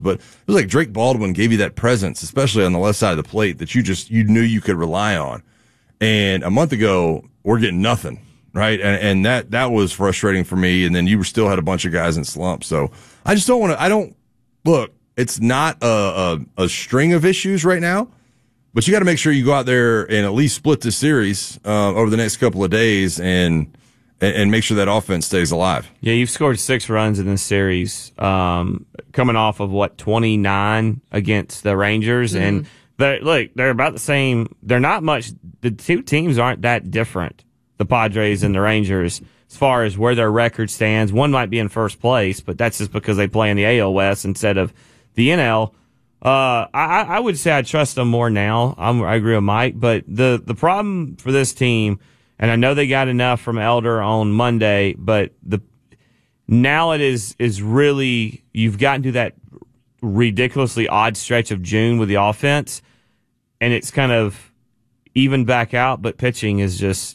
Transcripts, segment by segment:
but it was like Drake Baldwin gave you that presence, especially on the left side of the plate, that you knew you could rely on. And a month ago, we're getting nothing, right? And that was frustrating for me. And then you still had a bunch of guys in slumps. So I just don't want to. Look, it's not a string of issues right now, but you got to make sure you go out there and at least split the series over the next couple of days and make sure that offense stays alive. Yeah, you've scored 6 runs in this series, coming off of 29 against the Rangers, and they're about the same. They're not much. The two teams aren't that different, the Padres and the Rangers, as far as where their record stands. One might be in first place, but that's just because they play in the AL West instead of the NL. I would say I trust them more now. I agree with Mike, but the problem for this team, and I know they got enough from Elder on Monday, but now it is really, you've gotten to that ridiculously odd stretch of June with the offense, and it's kind of even back out, but pitching is just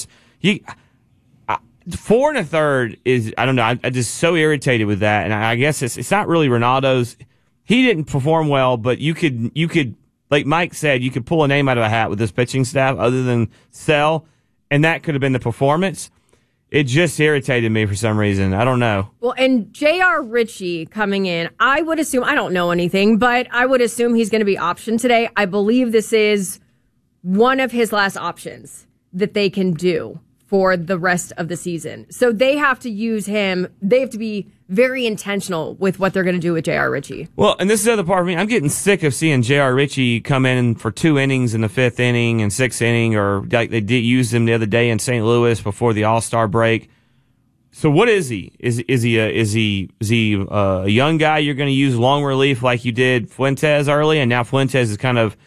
4 1/3 is, I don't know, I'm just so irritated with that, and I guess it's not really Ronaldo's. He didn't perform well, but you could, like Mike said, you could pull a name out of a hat with this pitching staff other than Sell, and that could have been the performance. It just irritated me for some reason. I don't know. Well, and J.R. Ritchie coming in, I would assume, I don't know anything, but I would assume he's going to be optioned today. I believe this is one of his last options that they can do for the rest of the season. So they have to use him. They have to be very intentional with what they're going to do with J.R. Ritchie. Well, and this is the other part of me. I'm getting sick of seeing J.R. Ritchie come in for 2 innings in the 5th inning and 6th inning, or like they did use him the other day in St. Louis before the All-Star break. So what is he? Is he a young guy you're going to use long relief like you did Fuentes early, and now Fuentes is kind of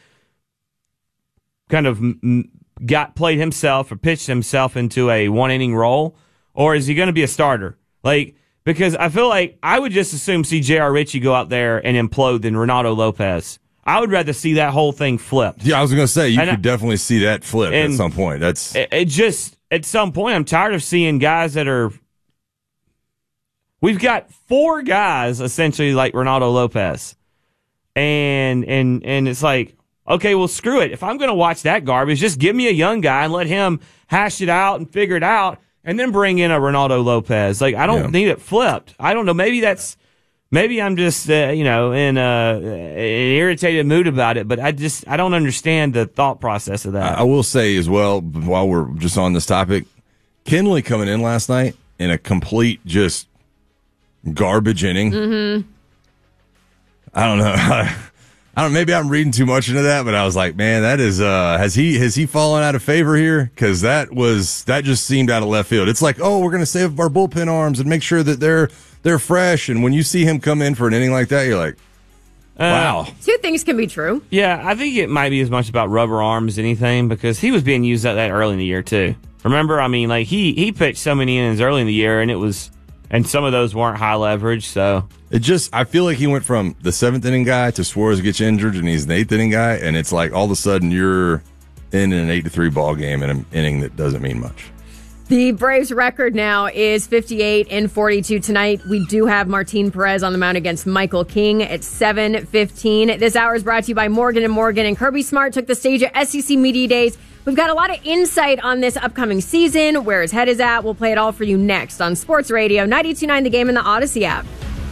played himself or pitched himself into a 1-inning role, or is he going to be a starter? Because I feel like I would just assume see J.R. Ritchie go out there and implode than Renato Lopez. I would rather see that whole thing flipped. Yeah, I was going to say, you could definitely see that flip at some point. It just, at some point, I'm tired of seeing guys that are... We've got 4 guys, essentially, like Renato Lopez. And it's like, okay, well, screw it. If I'm going to watch that garbage, just give me a young guy and let him hash it out and figure it out, and then bring in a Ronaldo Lopez. I don't need it flipped. I don't know. Maybe I'm just, in an irritated mood about it, but I don't understand the thought process of that. I will say as well, while we're just on this topic, Kenley coming in last night in a complete just garbage inning. Mm-hmm. I don't know. Maybe I'm reading too much into that, but I was like, man, that is, has he fallen out of favor here? Cause that just seemed out of left field. It's like, oh, we're going to save our bullpen arms and make sure that they're fresh. And when you see him come in for an inning like that, you're like, wow. 2 things can be true. Yeah. I think it might be as much about rubber arms as anything, because he was being used that early in the year too. Remember? I mean, he pitched so many innings early in the year, and some of those weren't high leverage, so. I feel like he went from the 7th inning guy to Suarez gets injured and he's an 8th inning guy, and it's like all of a sudden you're in an 8-3 ball game in an inning that doesn't mean much. The Braves record now is 58-42 tonight. We do have Martin Perez on the mound against Michael King at 7:15. This hour is brought to you by Morgan & Morgan, and Kirby Smart took the stage at SEC Media Days. We've got a lot of insight on this upcoming season, where his head is at. We'll play it all for you next on Sports Radio 92.9 The Game and the Odyssey app.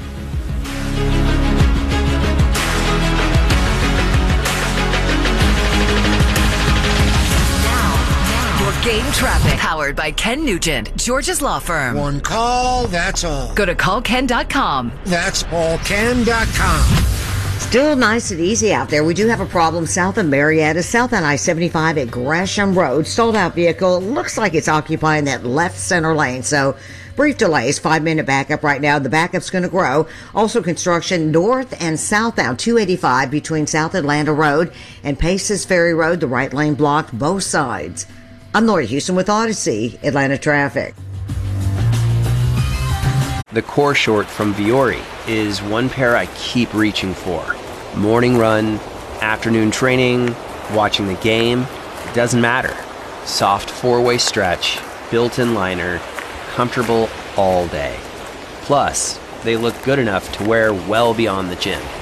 Game traffic powered by Ken Nugent, George's law firm. One call, that's all. Go to callken.com. That's allken.com. Still nice and easy out there. We do have a problem south of Marietta, south on I-75 at Gresham Road. Stalled out vehicle. Looks like it's occupying that left center lane. So brief delays, 5-minute backup right now. The backup's going to grow. Also construction north and southbound 285 between South Atlanta Road and Paces Ferry Road. The right lane blocked both sides. I'm Lori Houston with Odyssey, Atlanta Traffic. The core short from Viore is one pair I keep reaching for. Morning run, afternoon training, watching the game, it doesn't matter. Soft 4-way stretch, built-in liner, comfortable all day. Plus, they look good enough to wear well beyond the gym.